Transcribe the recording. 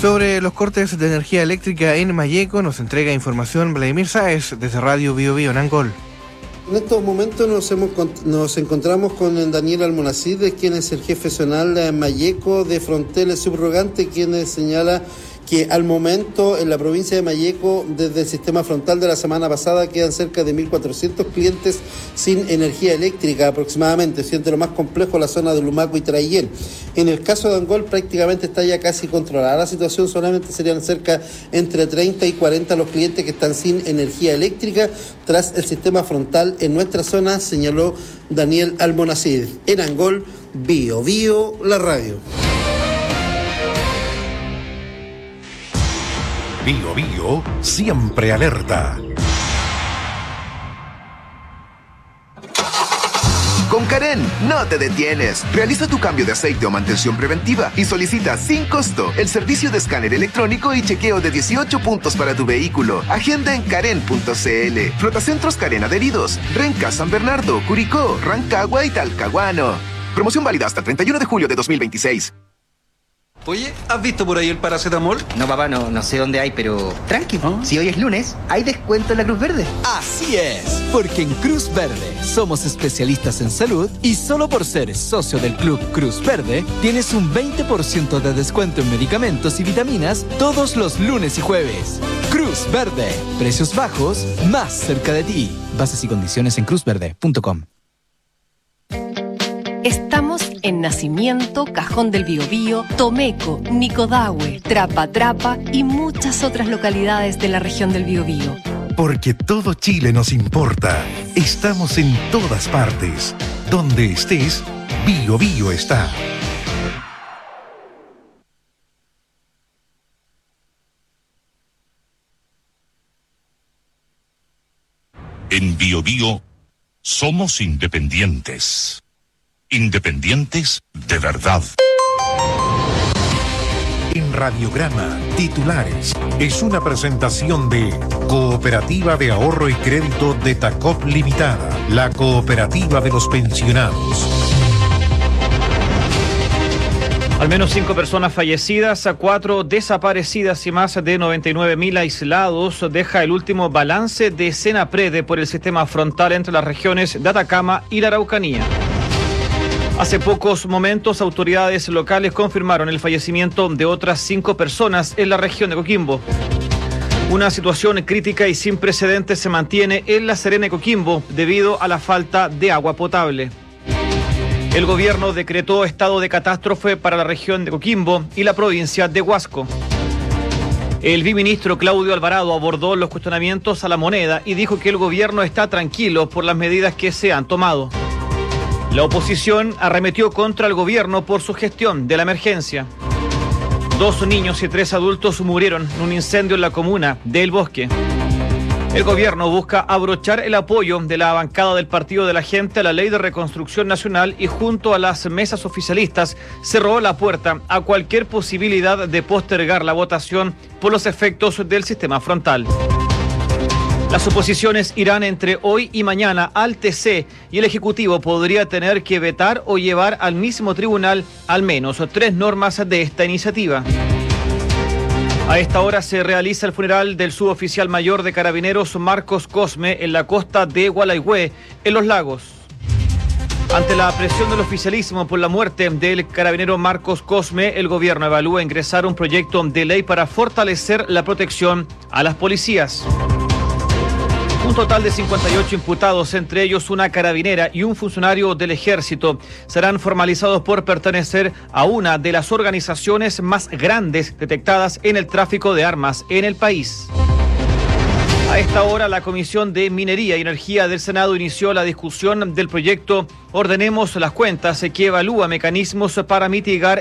Sobre los cortes de energía eléctrica en Malleco nos entrega información Vladimir Sáez desde Radio Bio Bio en Angol. En estos momentos nos encontramos con Daniel Almonacid, quien es el jefe zonal de Malleco de Frontel Subrogante, quien señala que al momento en la provincia de Malleco, desde el sistema frontal de la semana pasada, quedan cerca de 1.400 clientes sin energía eléctrica aproximadamente, siendo lo más complejo la zona de Lumaco y Traillén. En el caso de Angol prácticamente está ya casi controlada la situación, solamente serían cerca entre 30 y 40 los clientes que están sin energía eléctrica tras el sistema frontal en nuestra zona, señaló Daniel Almonacid. En Angol, Bio Bio, la radio. Bio Bio, siempre alerta. Con Karen, no te detienes. Realiza tu cambio de aceite o mantención preventiva y solicita sin costo el servicio de escáner electrónico y chequeo de 18 puntos para tu vehículo. Agenda en karen.cl. Flotacentros Karen adheridos. Renca, San Bernardo, Curicó, Rancagua y Talcahuano. Promoción válida hasta el 31 de julio de 2026. Oye, ¿has visto por ahí el paracetamol? No, papá, no sé dónde hay, pero tranquilo. Si hoy es lunes, hay descuento en la Cruz Verde. Así es, porque en Cruz Verde somos especialistas en salud y solo por ser socio del Club Cruz Verde tienes un 20% de descuento en medicamentos y vitaminas todos los lunes y jueves. Cruz Verde, precios bajos, más cerca de ti. Bases y condiciones en cruzverde.com. Estamos en Nacimiento, Cajón del Biobío, Tomeco, Nicodahue, Trapa Trapa y muchas otras localidades de la región del Biobío. Porque todo Chile nos importa. Estamos en todas partes. Donde estés, Bio Bio está. En Bio Bio somos independientes. Independientes de verdad. En Radiograma, titulares. Es una presentación de Cooperativa de Ahorro y Crédito de Tacop Limitada, la cooperativa de los pensionados. Al menos 5 personas fallecidas, 4 desaparecidas y más de 99.000 aislados deja el último balance de Senaprede por el sistema frontal entre las regiones de Atacama y la Araucanía. Hace pocos momentos, autoridades locales confirmaron el fallecimiento de otras 5 personas en la región de Coquimbo. Una situación crítica y sin precedentes se mantiene en La Serena y Coquimbo debido a la falta de agua potable. El gobierno decretó estado de catástrofe para la región de Coquimbo y la provincia de Huasco. El viceministro Claudio Alvarado abordó los cuestionamientos a La Moneda y dijo que el gobierno está tranquilo por las medidas que se han tomado. La oposición arremetió contra el gobierno por su gestión de la emergencia. 2 niños y 3 adultos murieron en un incendio en la comuna de El Bosque. El gobierno busca abrochar el apoyo de la bancada del Partido de la Gente a la Ley de Reconstrucción Nacional y junto a las mesas oficialistas cerró la puerta a cualquier posibilidad de postergar la votación por los efectos del sistema frontal. Las oposiciones irán entre hoy y mañana al TC y el Ejecutivo podría tener que vetar o llevar al mismo tribunal al menos 3 normas de esta iniciativa. A esta hora se realiza el funeral del suboficial mayor de Carabineros Marcos Cosme en la costa de Gualaihue, en Los Lagos. Ante la presión del oficialismo por la muerte del carabinero Marcos Cosme, el gobierno evalúa ingresar un proyecto de ley para fortalecer la protección a las policías. Un total de 58 imputados, entre ellos una carabinera y un funcionario del ejército, serán formalizados por pertenecer a una de las organizaciones más grandes detectadas en el tráfico de armas en el país. A esta hora, la Comisión de Minería y Energía del Senado inició la discusión del proyecto Ordenemos las Cuentas, que evalúa mecanismos para mitigar